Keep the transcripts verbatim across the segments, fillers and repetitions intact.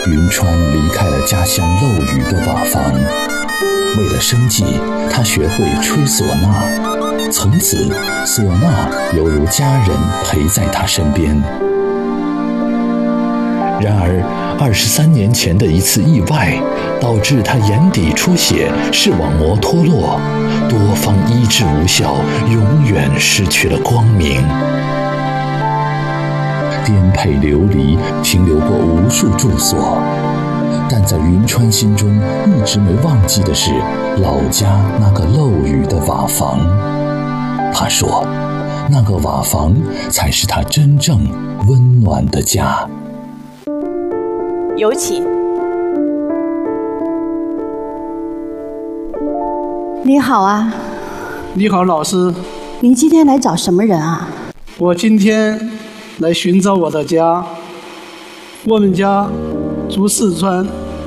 云川离开了家乡漏雨的瓦房，为了生计，他学会吹唢呐，从此唢呐犹如家人陪在他身边。然而二十三年前的一次意外导致他眼底出血，视网膜脱落，多方医治无效，永远失去了光明。颠沛流离，停留过无数住所，但在云川心中一直没忘记的是老家那个漏雨的瓦房。他说，那个瓦房才是他真正温暖的家。 有请。 你好啊。 你好，老师。 您今天来找什么人啊？ 我今天来寻找我的家。我们家住四川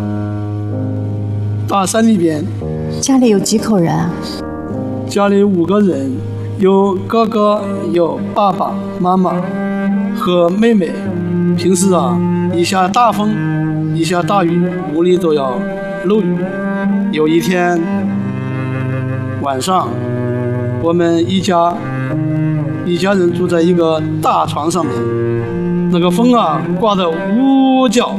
大山里边。 家里有几口人啊？ 家里五个人，有哥哥，有爸爸妈妈和妹妹。平时啊，一下大风一下大雨，屋里都要漏雨。有一天晚上，我们一家一家人住在一个大床上面，那个风啊刮得呜叫，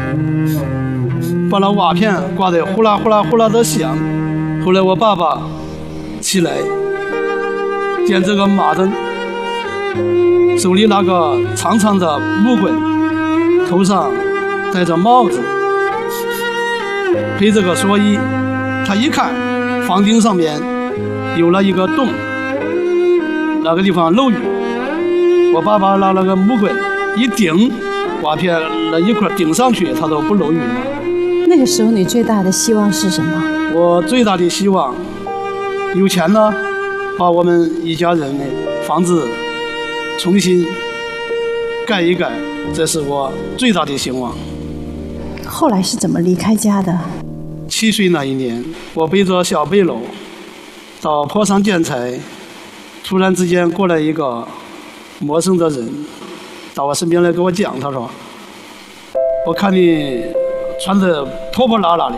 把那瓦片刮得呼啦呼啦呼啦的响。后来我爸爸起来点这个马灯，手里拿个长长的木棍，头上戴着帽子，配这个蓑衣。他一看房顶上面有了一个洞，那个地方漏雨。我爸爸拿那个木棍一顶，瓦片那一块顶上去，它都不漏雨了。 那个时候你最大的希望是什么？ 我最大的希望有钱呢，把我们一家人的房子重新盖一盖，这是我最大的希望。 后来是怎么离开家的？ 七岁那一年，我背着小背篓到坡上捡柴，突然之间过来一个陌生的人到我身边来跟我讲，他说，我看你穿得破破烂烂的，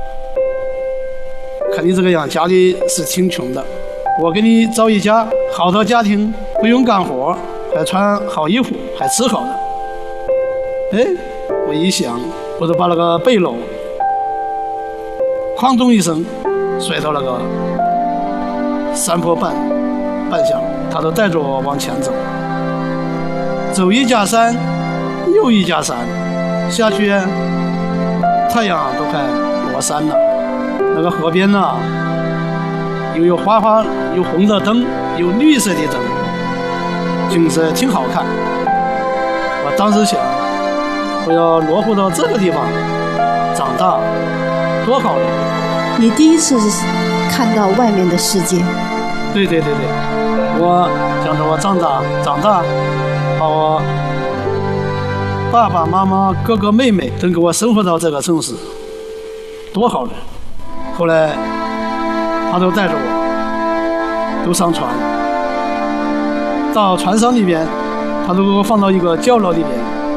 看你这个样家里是挺穷的，我给你找一家好的家庭，不用干活，还穿好衣服，还吃好的。哎，我一想，我就把那个背篓哐咚一声摔到那个山坡半半下，他都带着我往前走，走一家山又一家山，下去太阳都快落山了。那个河边呢，又有花花有红的灯，有绿色的灯，景色挺好看。我当时想，我要落户到这个地方长大多好呀！ 你第一次看到外面的世界？ 对对对对，我想着我长大长大，把我爸爸妈妈哥哥妹妹都给我生活到这个城市，多好呢！后来他都带着我都上船，到船上里边，他都给我放到一个角落里边，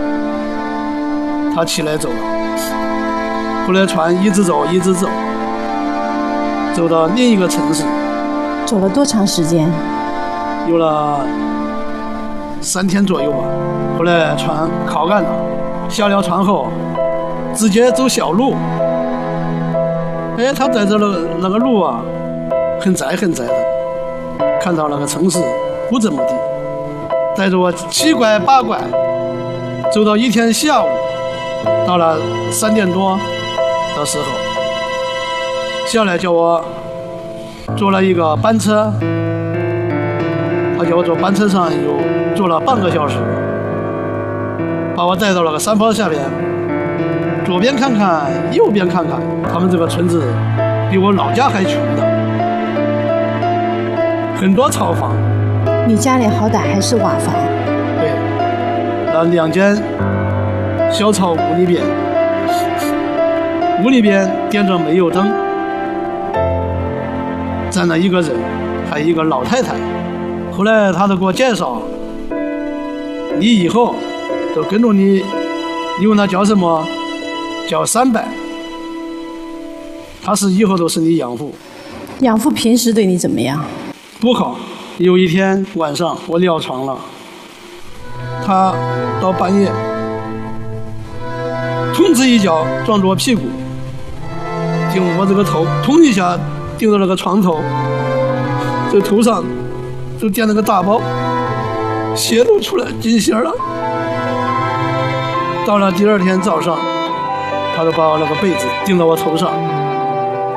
他起来走了。后来船一直走一直走，走到另一个城市。 走了多长时间？ 有了三天左右吧。后来船靠岸了，下了船后直接走小路。哎，他在这那个那个路啊，很窄很窄的，看到那个城市不怎么地，带着我七拐八拐，走到一天下午，到了三点多的时候，下来叫我坐了一个班车，他叫我坐班车上有坐了半个小时，把我带到了个山坡下边，左边看看右边看看，他们这个村子比我老家还穷的，很多草房。 你家里好歹还是瓦房。 对，那两间小草屋里边，屋里边点着煤油灯，站了一个人，还有一个老太太。后来他都给我介绍，你以后都跟着你，因为那叫什么交三百，他是以后都是你养父。 养父平时对你怎么样？ 不好。有一天晚上我尿床了，他到半夜，通知一脚撞着我屁股，顶我这个头，通一下顶到那个床头，这头上就垫了个大包，血都出来进血了。到了第二天早上，他就把我那个被子顶到我头上。